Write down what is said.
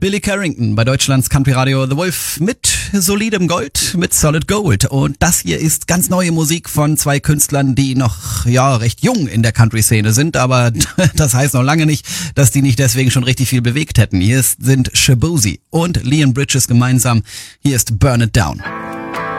Billy Carrington bei Deutschlands Country Radio The Wolf mit solidem Gold, mit Solid Gold. Und das hier ist ganz neue Musik von zwei Künstlern, die noch, recht jung in der Country-Szene sind. Aber das heißt noch lange nicht, dass die nicht deswegen schon richtig viel bewegt hätten. Hier sind Shaboozey und Leon Bridges gemeinsam. Hier ist Burn It Down.